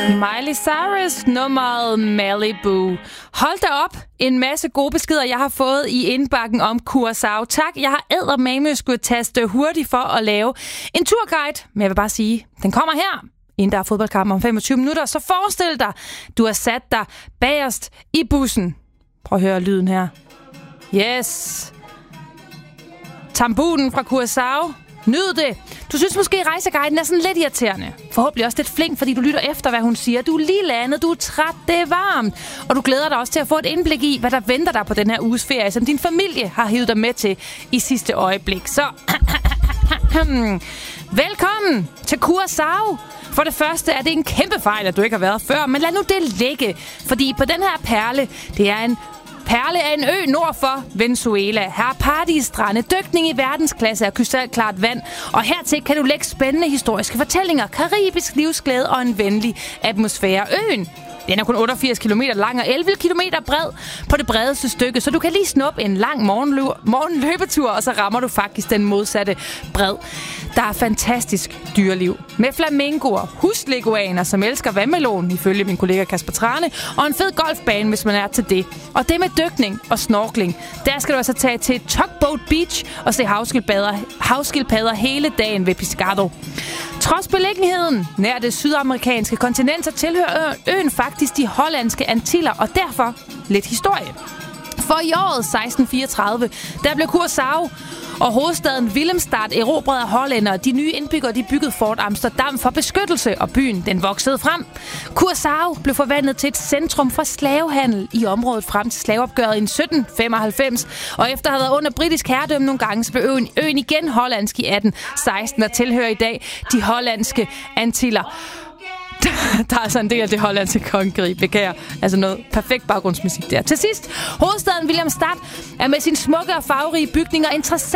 Miley Cyrus, nummeret Malibu. Hold da op, en masse gode beskeder, jeg har fået i indbakken om Curaçao. Tak, jeg har eddermame skulle taste hurtigt for at lave en turguide. Men jeg vil bare sige, den kommer her, inden der er fodboldkamp om 25 minutter. Så forestil dig, du har sat dig bagerst i bussen. Prøv at høre lyden her. Yes. Tambunen fra Curaçao. Nyd det. Du synes måske, at rejseguiden er sådan lidt irriterende. Forhåbentlig også lidt flink, fordi du lytter efter, hvad hun siger. Du er lige landet, du er træt, det er varmt. Og du glæder dig også til at få et indblik i, hvad der venter dig på den her uges ferie, som din familie har hivet dig med til i sidste øjeblik. Så velkommen til Curaçao. For det første er det en kæmpe fejl, at du ikke har været før, men lad nu det ligge. Fordi på den her perle, det er en perle af en ø nord for Venezuela. Her er partystrande, dykning i verdensklasse og krystalklart vand. Og hertil kan du lægge spændende historiske fortællinger, karibisk livsglæde og en venlig atmosfære. Øen, den er kun 88 km lang og 11 km bred på det bredeste stykke, så du kan lige snuppe en lang morgenløbetur, og så rammer du faktisk den modsatte bred. Der er fantastisk dyreliv med flamingoer, husleguaner, som elsker vandmelon, ifølge min kollega Kasper Trane, og en fed golfbane, hvis man er til det. Og det med dykning og snorkling, der skal du altså tage til Tugboat Beach og se havskildpadder hele dagen ved Pescado. Trods beliggenheden nær det sydamerikanske kontinent, så tilhører øen faktisk de hollandske Antiller, og derfor lidt historie. For i året 1634, der blev Curaçao og hovedstaden Willemstad erobret af hollændere. De nye indbyggere, de byggede Fort Amsterdam for beskyttelse, og byen den voksede frem. Curaçao blev forvandlet til et centrum for slavehandel i området frem til slaveopgøret i 1795. Og efter at have været under britisk herredømme nogle gange, så blev øen igen hollandsk i 1816 og tilhører i dag de hollandske Antiller. Der er altså en del af det hollandske kongerige, beklager. Altså noget perfekt baggrundsmusik der. Til sidst, hovedstaden Willemstad er med sine smukke og farverige bygninger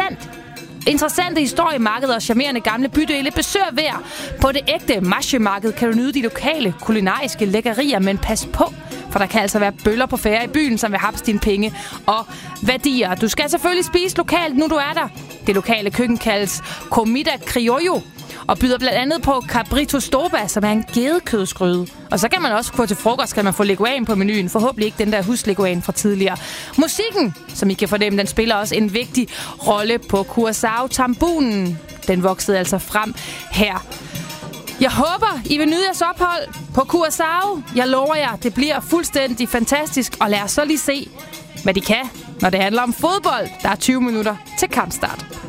interessante historiemarkeder og charmerende gamle bydele. Besøg hver på det ægte marchemarked kan du nyde de lokale kulinariske lækkerier, men pas på, for der kan altså være bøller på færre i byen, som vil hapse dine penge og værdier. Du skal selvfølgelig spise lokalt, nu du er der. Det lokale køkken kaldes comida criollo og byder blandt andet på cabrito stoba, som er en gedekødsgryde. Og så kan man også få til frokost, kan man få leguan på menuen. Forhåbentlig ikke den der husleguan fra tidligere. Musikken, som I kan fornemme, den spiller også en vigtig rolle på Curaçao. Tambunen, den voksede altså frem her. Jeg håber, I vil nyde jeres ophold på Curaçao. Jeg lover jer, det bliver fuldstændig fantastisk. Og lad os så lige se, hvad de kan, når det handler om fodbold. Der er 20 minutter til kampstart.